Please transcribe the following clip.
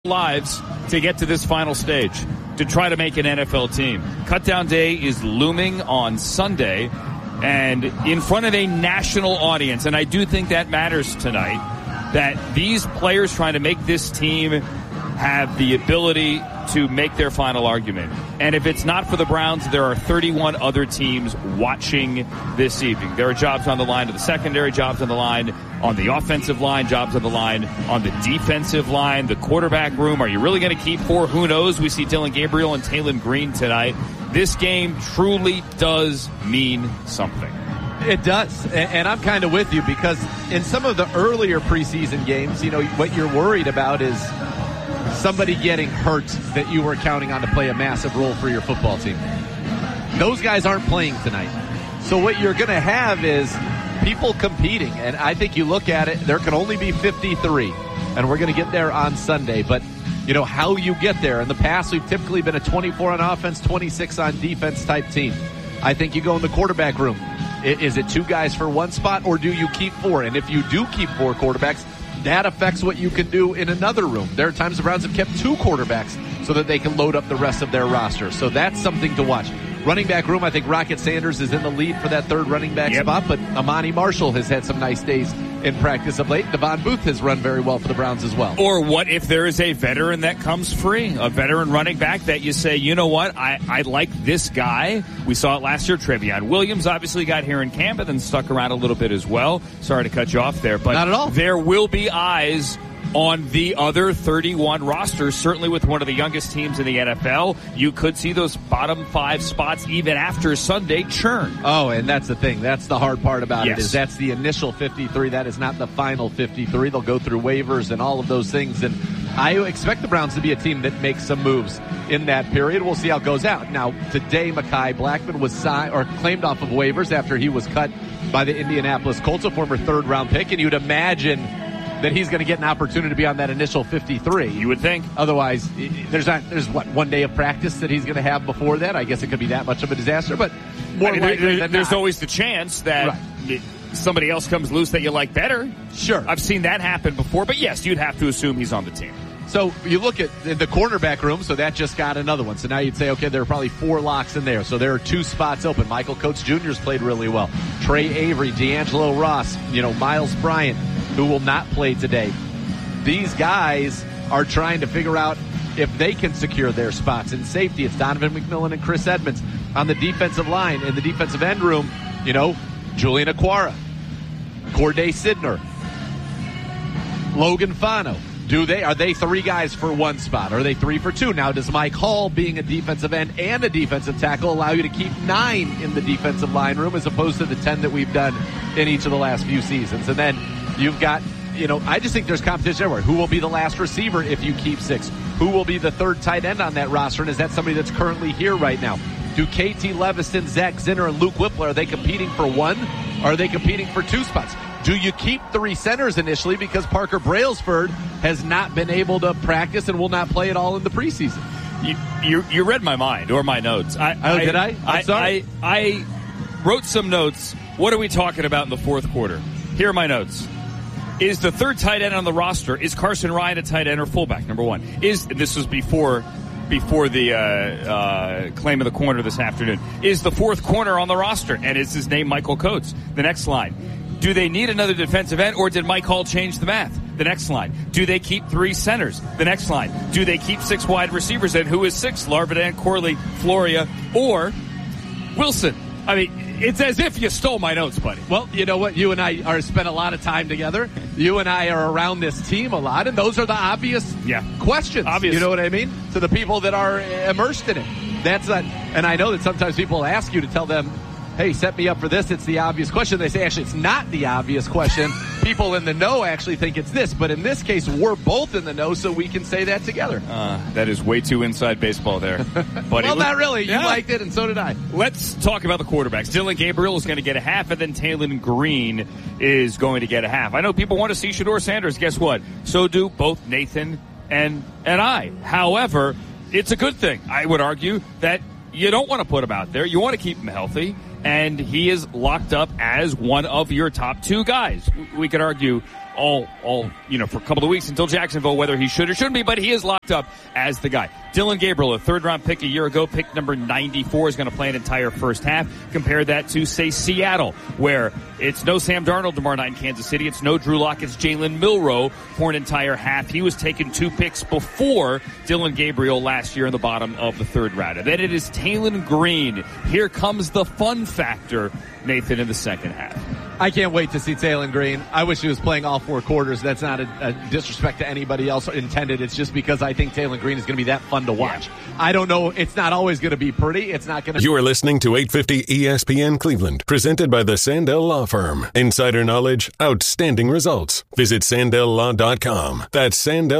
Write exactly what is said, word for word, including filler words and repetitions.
lives to get to this final stage, to try to make an N F L team. Cutdown Day is looming on Sunday, and in front of a national audience, and I do think that matters tonight, that these players trying to make this team have the ability to make their final argument. And if it's not for the Browns, there are thirty-one other teams watching this evening. There are jobs on the line to the secondary, jobs on the line on the offensive line, jobs on the line on the defensive line, the quarterback room. Are you really going to keep four? Who knows? We see Dillon Gabriel and Taylen Green tonight. This game truly does mean something. It does, and I'm kind of with you, because in some of the earlier preseason games, you know, what you're worried about is somebody getting hurt that you were counting on to play a massive role for your football team. Those guys aren't playing tonight. So what you're going to have is people competing, and I think you look at it, there can only be fifty-three, and we're going to get there on Sunday. But, you know, how you get there. In the past, we've typically been a twenty-four on offense, twenty-six on defense type team. I think you go in the quarterback room. Is it two guys for one spot, or do you keep four? And if you do keep four quarterbacks, that affects what you can do in another room. There are times the Browns have kept two quarterbacks so that they can load up the rest of their roster. So that's something to watch. Running back room, I think Rocket Sanders is in the lead for that third running back yep. spot, but Amani Marshall has had some nice days in practice of late. Devon Booth has run very well for the Browns as well. Or what if there is a veteran that comes free, a veteran running back that you say, you know what, I, I like this guy. We saw it last year. Trevion Williams obviously got here in camp and then stuck around a little bit as well. Sorry to cut you off there, but not at all. There will be eyes on the other thirty-one rosters, certainly with one of the youngest teams in the N F L. You could see those bottom five spots even after Sunday churn. Oh, and that's the thing. That's the hard part about yes. it, is that's the initial fifty-three. That is not the final fifty-three. They'll go through waivers and all of those things, and I expect the Browns to be a team that makes some moves in that period. We'll see how it goes out. Now, today, Mekhi Blackmon was signed or claimed off of waivers after he was cut by the Indianapolis Colts, a former third-round pick, and you'd imagine that he's going to get an opportunity to be on that initial fifty-three. You would think. Otherwise, there's not, there's what, one day of practice that he's going to have before that? I guess it could be that much of a disaster, but more I mean, likely there, than There's not. always the chance that right. somebody else comes loose that you like better. Sure. I've seen that happen before, but yes, you'd have to assume he's on the team. So you look at the cornerback room, so that just got another one. So now you'd say, okay, there are probably four locks in there. So there are two spots open. Michael Coates Junior's played really well. Trey Avery, D'Angelo Ross, you know, Miles Bryant, who will not play today. These guys are trying to figure out if they can secure their spots. In safety, it's Donovan McMillan and Chris Edmonds. On the defensive line, in the defensive end room, you know, Julian Okwara, Corday Sidner, Logan Fano. Do they, are they three guys for one spot? Are they three for two? Now, does Mike Hall, being a defensive end and a defensive tackle, allow you to keep nine in the defensive line room as opposed to the ten that we've done in each of the last few seasons? And then you've got, you know, I just think there's competition everywhere. Who will be the last receiver if you keep six? Who will be the third tight end on that roster? And is that somebody that's currently here right now? Do K T Levison, Zach Zinner, and Luke Whippler, are they competing for one? Or are they competing for two spots? Do you keep three centers initially because Parker Brailsford has not been able to practice and will not play at all in the preseason? You you, you read my mind or my notes. I, oh, I, did I? I'm I, sorry. I, I wrote some notes. What are we talking about in the fourth quarter? Here are my notes. Is the third tight end on the roster, is Carson Ryan a tight end or fullback, number one? Is This was before before the uh, uh, claim of the corner this afternoon. Is the fourth corner on the roster? And is his name Michael Coates? The next line. Do they need another defensive end, or did Mike Hall change the math? The next line. Do they keep three centers? The next line. Do they keep six wide receivers? And who is six? Larvadan, Corley, Floria, or Wilson? I mean, it's as if you stole my notes, buddy. Well, you know what? You and I are spent a lot of time together. You and I are around this team a lot, and those are the obvious yeah. questions. Obvious. You know what I mean? To the people that are immersed in it. That's not, and I know that sometimes people ask you to tell them, hey, set me up for this. It's the obvious question. They say, actually, it's not the obvious question. People in the know actually think it's this. But in this case, we're both in the know, so we can say that together. Uh, that is way too inside baseball there. But well, was, not really. You yeah. liked it, and so did I. Let's talk about the quarterbacks. Dillon Gabriel is going to get a half, and then Taylen Green is going to get a half. I know people want to see Shedeur Sanders. Guess what? So do both Nathan and, and I. However, it's a good thing, I would argue, that you don't want to put him out there. You want to keep him healthy. And he is locked up as one of your top two guys. We could argue all, all, you know, for a couple of weeks until Jacksonville, whether he should or shouldn't be, but he is locked up as the guy. Dillon Gabriel, a third-round pick a year ago, pick number ninety-four, is going to play an entire first half. Compare that to, say, Seattle, where it's no Sam Darnold tomorrow night in Kansas City. It's no Drew Lock. It's Jalen Milroe for an entire half. He was taking two picks before Dillon Gabriel last year in the bottom of the third round. And then it is Taylen Green. Here comes the fun factor, Nathan, in the second half. I can't wait to see Taylen Green. I wish he was playing all four quarters. That's not a, a disrespect to anybody else intended. It's just because I think Taylen Green is going to be that fun to watch. Yeah. I don't know. It's not always going to be pretty. It's not going to. You are listening to eight fifty E S P N Cleveland, presented by the Sandell Law Firm. Insider knowledge, outstanding results. Visit sandell law dot com. That's Sandell.